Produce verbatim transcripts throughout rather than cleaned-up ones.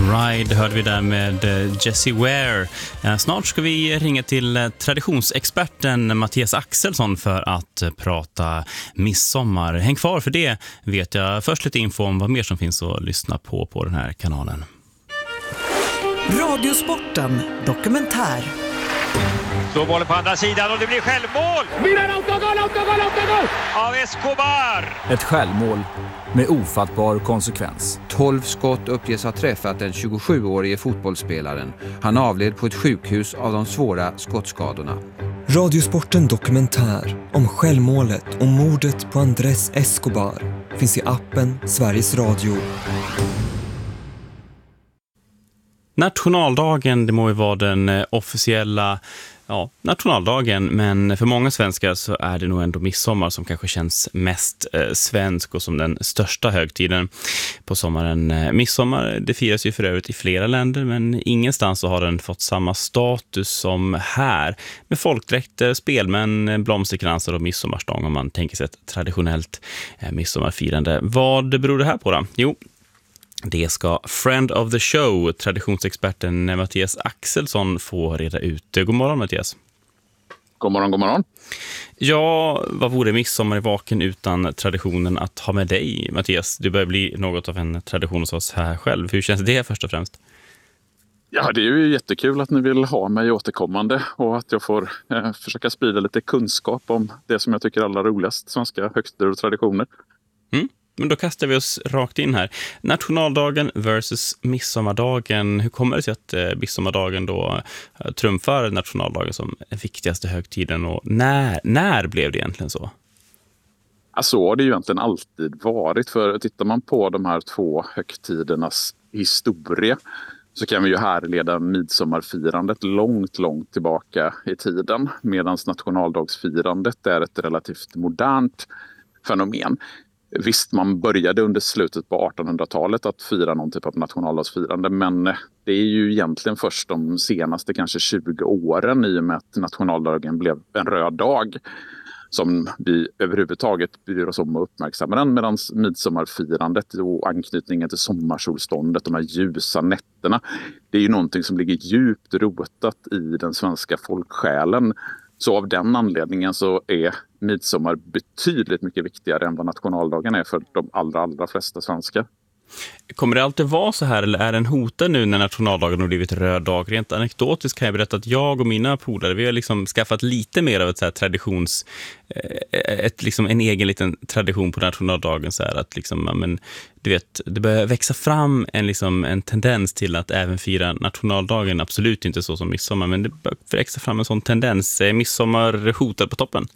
Ride hörde vi där med Jessie Ware. Snart ska vi ringa till traditionsexperten Mattias Axelsson för att prata midsommar. Häng kvar, för det vet jag först lite info om vad mer som finns att lyssna på på den här kanalen. Radiosporten dokumentär. Så bollen på andra sidan och det blir självmål! Milan, autogol, autogol, autogol! Av Escobar! Ett självmål med ofattbar konsekvens. tolv skott uppges ha träffat den tjugosjuårige fotbollsspelaren. Han avled på ett sjukhus av de svåra skottskadorna. Radiosporten dokumentär om självmålet och mordet på Andrés Escobar finns i appen Sveriges Radio. Nationaldagen, det må ju vara den officiella ja, nationaldagen, men för många svenskar så är det nog ändå midsommar som kanske känns mest eh, svensk och som den största högtiden på sommaren. Midsommar, det firas ju för övrigt i flera länder, men ingenstans så har den fått samma status som här, med folkdräkter, spelmän, blomsterkransar och midsommarstång, om man tänker sig ett traditionellt eh, midsommarfirande. Vad beror det här på då? Jo, det ska friend of the show, traditionsexperten Mattias Axelsson, få reda ut. God morgon, Mattias. God morgon, god morgon. Ja, vad vore midsommar i vaken utan traditionen att ha med dig, Mattias? Du börjar bli något av en tradition hos oss här själv. Hur känns det först och främst? Ja, det är ju jättekul att ni vill ha mig återkommande och att jag får eh, försöka sprida lite kunskap om det som jag tycker är allra roligast, svenska högtider och traditioner. Mm. Men då kastar vi oss rakt in här. Nationaldagen versus midsommardagen. Hur kommer det sig att eh, midsommardagen då eh, trumfar nationaldagen som den viktigaste högtiden? Och när, när blev det egentligen så? Ja, så har det ju egentligen alltid varit. För tittar man på de här två högtidernas historia så kan vi ju härleda midsommarfirandet långt, långt tillbaka i tiden. Medan nationaldagsfirandet är ett relativt modernt fenomen. Visst, man började under slutet på artonhundratalet att fira någon typ av nationaldagsfirande, men det är ju egentligen först de senaste kanske tjugo åren i och med att nationaldagen blev en röd dag som vi överhuvudtaget bryr oss om att uppmärksamma den, medan midsommarfirandet och anknytningen till sommarsolståndet, de här ljusa nätterna, det är ju någonting som ligger djupt rotat i den svenska folksjälen. Så av den anledningen så är midsommar betydligt mycket viktigare än vad nationaldagen är för de allra, allra flesta svenskar. Kommer det alltid vara så här, eller är den hotad nu när nationaldagen har blivit röd dag? Rent anekdotiskt kan jag berätta att jag och mina polare, vi har liksom skaffat lite mer av ett så här traditions, ett, liksom en egen liten tradition på nationaldagen, så här att liksom, men, du vet, det börjar växa fram en, liksom, en tendens till att även fira nationaldagen, absolut inte så som midsommar, men det börjar växa fram en sån tendens. Är midsommar hotad på toppen?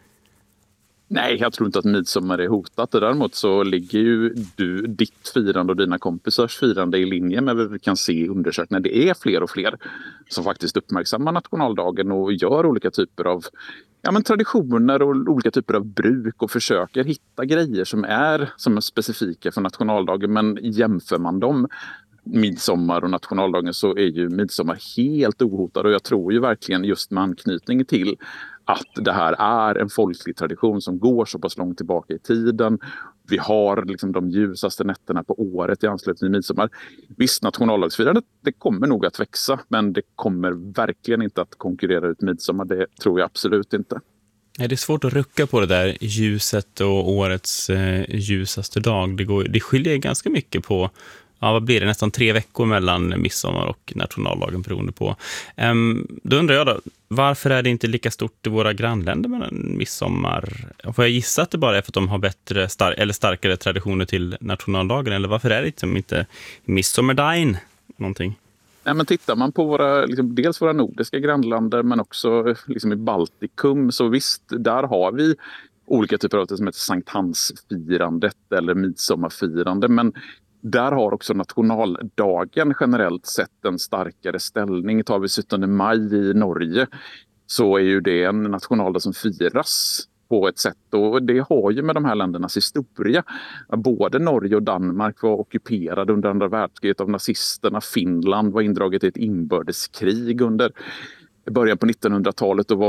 Nej, jag tror inte att midsommar är hotat. Däremot så ligger ju du, ditt firande och dina kompisars firande i linje med vad vi kan se i undersökningar. Det är fler och fler som faktiskt uppmärksammar nationaldagen och gör olika typer av ja, men traditioner och olika typer av bruk och försöker hitta grejer som är, som är specifika för nationaldagen. Men jämför man dem, midsommar och nationaldagen, så är ju midsommar helt ohotad, och jag tror ju verkligen just med anknytning till att det här är en folklig tradition som går så pass långt tillbaka i tiden. Vi har liksom de ljusaste nätterna på året i anslutning till midsommar. Visst, nationaldagsfirandet, det kommer nog att växa, men det kommer verkligen inte att konkurrera ut midsommar. Det tror jag absolut inte. Ja, det är svårt att rucka på det där ljuset och årets eh, ljusaste dag. Det, går, det skiljer ganska mycket på, ja, vad blir det? Nästan tre veckor mellan midsommar och nationaldagen beroende på. Um, då undrar jag då, varför är det inte lika stort i våra grannländer med midsommar? Får jag gissa att det bara är för att de har bättre star- eller starkare traditioner till nationaldagen? Eller varför är det liksom inte midsommardagen någonting? Nej, men tittar man på våra, liksom, dels våra nordiska grannländer men också liksom i Baltikum, så visst, där har vi olika typer av det som heter Sankt Hans-firandet eller midsommarfirande, men där har också nationaldagen generellt sett en starkare ställning. Tar vi sjuttonde maj i Norge så är ju det en nationaldag som firas på ett sätt, och det har ju med de här ländernas historia. Både Norge och Danmark var ockuperade under andra världskriget av nazisterna. Finland var indraget i ett inbördeskrig under början på nittonhundratalet och var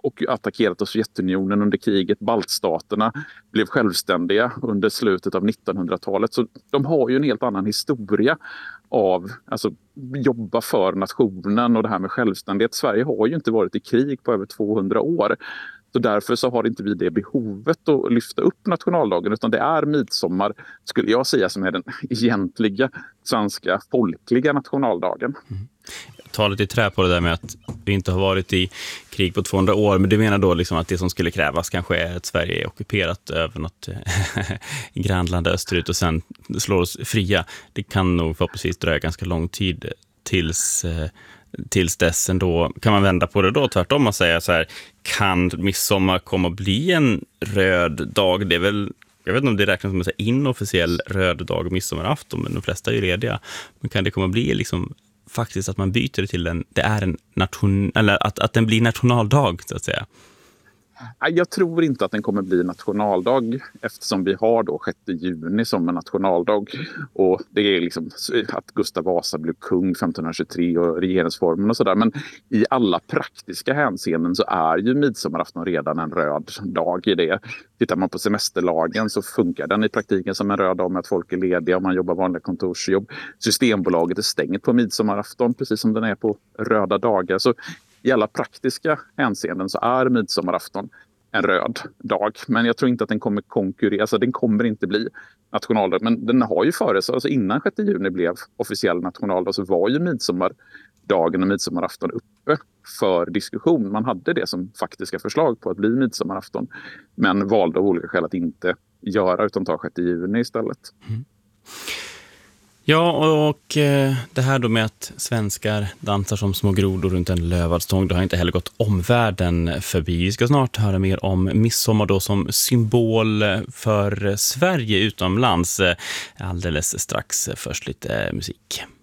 och attackerat av Sovjetunionen under kriget. Baltstaterna blev självständiga under slutet av nittonhundratalet. Så de har ju en helt annan historia av alltså, jobba för nationen och det här med självständighet. Sverige har ju inte varit i krig på över tvåhundra år. Så därför så har inte vi det behovet att lyfta upp nationaldagen, utan det är midsommar, skulle jag säga, som är den egentliga svenska folkliga nationaldagen. Mm. Jag tar lite i trä på det där med att vi inte har varit i krig på tvåhundra år, men du menar då liksom att det som skulle krävas kanske är att Sverige är ockuperat över något grannland österut och sen slår oss fria. Det kan nog förhoppningsvis dröja ganska lång tid tills... tills dess ändå. Kan man vända på det då tvärtom och säga så här, kan midsommar komma att bli en röd dag? Det är väl, jag vet inte om det räknas som en så här inofficiell röd dag, midsommarafton, men de flesta är ju lediga. Men kan det komma att bli liksom faktiskt att man byter det till en, det är en nation, eller att, att den blir nationaldag så att säga? Jag tror inte att den kommer bli nationaldag eftersom vi har då sjätte juni som en nationaldag. Och det är liksom att Gustav Vasa blev kung femtonhundratjugotre och regeringsformen och sådär. Men i alla praktiska hänseenden så är ju midsommarafton redan en röd dag i det. Tittar man på semesterlagen så funkar den i praktiken som en röd dag med att folk är lediga och man jobbar vanliga kontorsjobb. Systembolaget är stängt på midsommarafton precis som den är på röda dagar. Så i alla praktiska hänseenden så är midsommarafton en röd dag. Men jag tror inte att den kommer konkurrera. Alltså den kommer inte bli nationaldag. Men den har ju före sig. Alltså innan sjätte juni blev officiell nationaldag så var ju midsommardagen och midsommarafton uppe för diskussion. Man hade det som faktiska förslag på att bli midsommarafton. Men valde av olika skäl att inte göra utan ta sjätte juni istället. Mm. Ja, och det här då med att svenskar dansar som små grodor runt en lövad stång, det har inte heller gått omvärlden förbi. Vi ska snart höra mer om midsommar då som symbol för Sverige utomlands. Alldeles strax, först lite musik.